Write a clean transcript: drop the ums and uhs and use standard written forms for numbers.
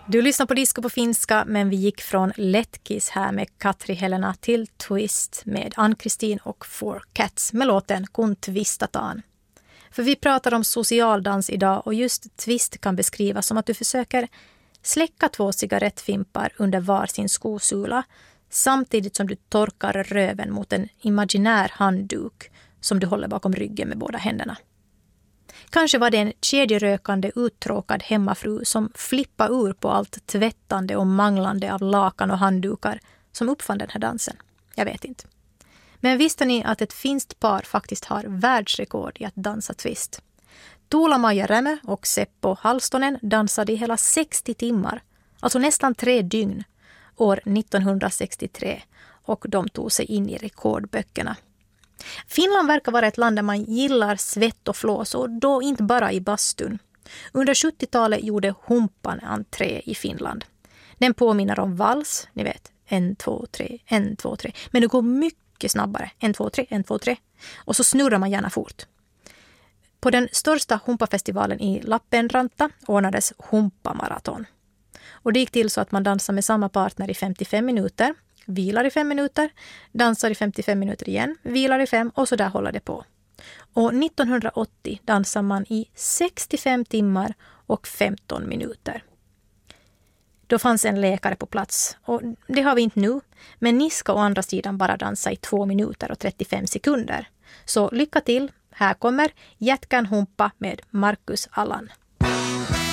Du lyssnar på Disco på finska, men vi gick från Lättkiss här med Katri Helena till Twist med Ann-Kristin och Four Cats med låten Kun twistataan. För vi pratar om socialdans idag och just twist kan beskrivas som att du försöker släcka 2 cigarettfimpar under varsin skosula samtidigt som du torkar röven mot en imaginär handduk som du håller bakom ryggen med båda händerna. Kanske var det en kedjerökande uttråkad hemmafru som flippade ur på allt tvättande och manglande av lakan och handdukar som uppfann den här dansen. Jag vet inte. Men visste ni att ett finskt par faktiskt har världsrekord i att dansa twist? Tuula-Maija Rämö och Seppo Halstonen dansade i hela 60 timmar, alltså nästan 3 dygn, år 1963 och de tog sig in i rekordböckerna. Finland verkar vara ett land där man gillar svett och flås och då inte bara i bastun. Under 70-talet gjorde humpan entré i Finland. Den påminner om vals, ni vet, 1, 2, 3, 1, 2, 3. Men det går mycket snabbare, 1, 2, 3, 1, 2, 3. Och så snurrar man gärna fort. På den största humpafestivalen i Lappeenranta ordnades humpamaraton. Och det gick till så att man dansar med samma partner i 55 minuter, vilar i 5 minuter, dansar i 55 minuter igen, vilar i 5 och så där håller det på. Och 1980 dansar man i 65 timmar och 15 minuter. Då fanns en läkare på plats och det har vi inte nu, men ni ska å andra sidan bara dansa i 2 minuter och 35 sekunder. Så lycka till, här kommer Jätkän humpa med Marcus Allan.